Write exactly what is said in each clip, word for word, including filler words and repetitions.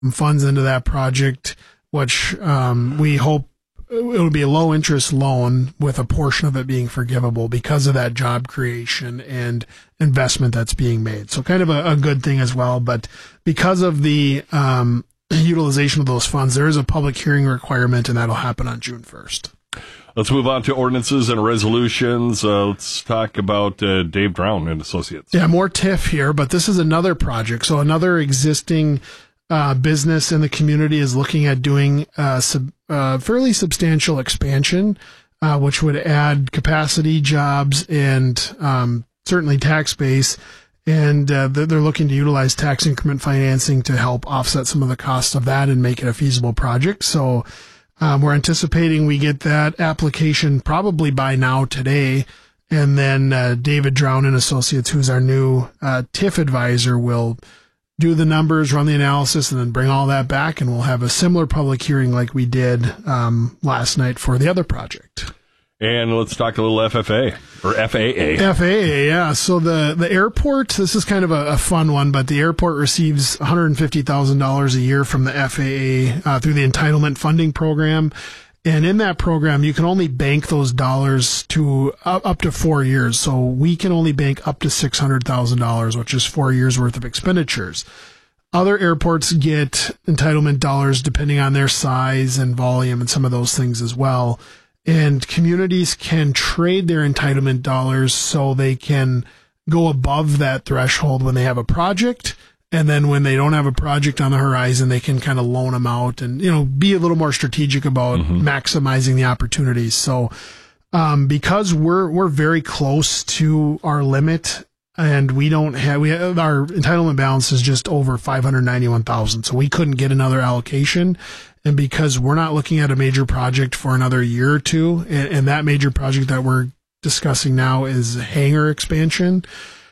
funds into that project, which um, we hope it would be a low interest loan with a portion of it being forgivable because of that job creation and investment that's being made. So kind of a, a good thing as well. But because of the um, utilization of those funds, there is a public hearing requirement, and that'll happen on June first. Let's move on to ordinances and resolutions. Uh, let's talk about uh, Dave Drown and Associates. Yeah, more T I F here, but this is another project. So another existing uh, business in the community is looking at doing uh, sub, uh, fairly substantial expansion, uh, which would add capacity, jobs, and um, certainly tax base. And uh, they're looking to utilize tax increment financing to help offset some of the costs of that and make it a feasible project. So um, we're anticipating we get that application probably by now today. And then uh, David Drown and Associates, who's our new uh, T I F advisor, will do the numbers, run the analysis, and then bring all that back. And we'll have a similar public hearing like we did um, last night for the other project. And let's talk a little F F A, or F A A. F A A, yeah. So the, the airport, this is kind of a, a fun one, but the airport receives one hundred fifty thousand dollars a year from the F A A uh, through the entitlement funding program. And in that program, you can only bank those dollars to uh, up to four years. So we can only bank up to six hundred thousand dollars, which is four years worth of expenditures. Other airports get entitlement dollars depending on their size and volume and some of those things as well. And communities can trade their entitlement dollars so they can go above that threshold when they have a project. And then when they don't have a project on the horizon, they can kind of loan them out and, you know, be a little more strategic about mm-hmm. maximizing the opportunities. So, um, because we're, we're very close to our limit and we don't have, we have, our entitlement balance is just over five hundred ninety-one thousand. So we couldn't get another allocation. And because we're not looking at a major project for another year or two, and, and that major project that we're discussing now is hangar expansion,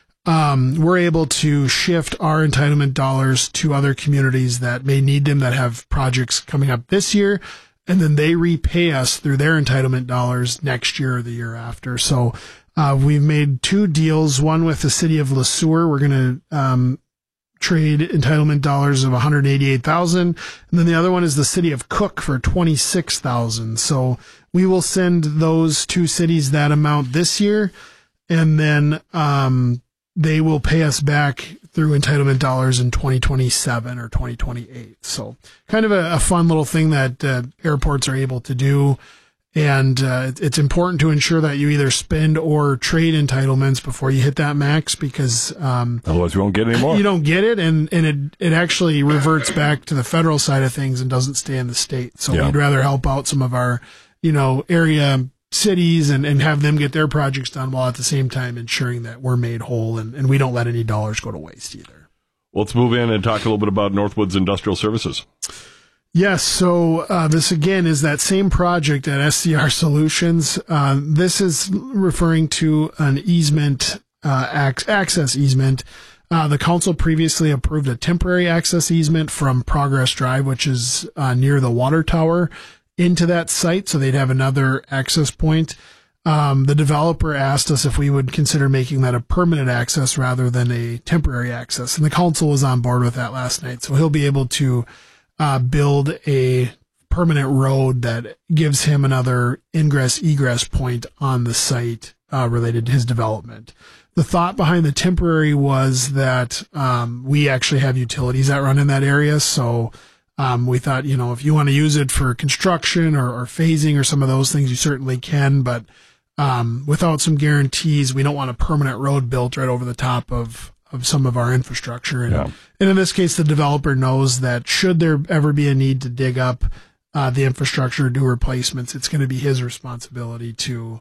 um, we're able to shift our entitlement dollars to other communities that may need them, that have projects coming up this year, and then they repay us through their entitlement dollars next year or the year after. So uh, we've made two deals, one with the city of Le Sueur. We're going to um, trade entitlement dollars of one hundred eighty-eight thousand dollars. And then the other one is the city of Cook for twenty-six thousand dollars. So we will send those two cities that amount this year. And then, um, they will pay us back through entitlement dollars in twenty twenty-seven or twenty twenty-eight. So kind of a, a fun little thing that uh, airports are able to do. And uh, it's important to ensure that you either spend or trade entitlements before you hit that max, because um, otherwise you won't get any more. You don't get it, and, and it it actually reverts back to the federal side of things and doesn't stay in the state. So yeah. We'd rather help out some of our, you know, area cities and, and have them get their projects done while at the same time ensuring that we're made whole and, and we don't let any dollars go to waste either. Well, let's move in and talk a little bit about Northwoods Industrial Services. Yes, so uh, this again is that same project at S C R Solutions. Uh, this is referring to an easement, uh, ac- access easement. Uh, the council previously approved a temporary access easement from Progress Drive, which is uh, near the water tower, into that site, so they'd have another access point. Um, the developer asked us if we would consider making that a permanent access rather than a temporary access, and the council was on board with that last night. So he'll be able to Uh, build a permanent road that gives him another ingress egress point on the site uh, related to his development. The thought behind the temporary was that um, we actually have utilities that run in that area, so um, we thought, you know, if you want to use it for construction or, or phasing or some of those things, you certainly can, but um, without some guarantees, we don't want a permanent road built right over the top of of some of our infrastructure. And, yeah. and in this case, the developer knows that should there ever be a need to dig up uh, the infrastructure, do replacements, it's going to be his responsibility to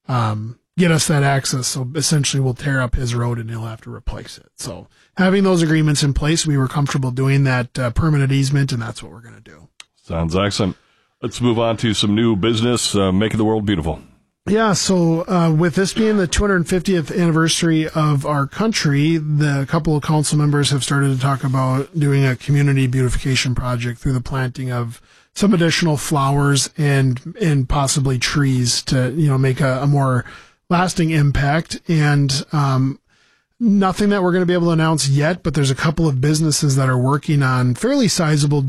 um, get us that access. So essentially we'll tear up his road and he'll have to replace it. So having those agreements in place, we were comfortable doing that uh, permanent easement, and that's what we're going to do. Sounds excellent. Let's move on to some new business, uh, making the world beautiful. Yeah, so uh, with this being the two hundred fiftieth anniversary of our country, the couple of council members have started to talk about doing a community beautification project through the planting of some additional flowers and and possibly trees to, you know, make a, a more lasting impact. And um, Nothing that we're going to be able to announce yet, but there's a couple of businesses that are working on fairly sizable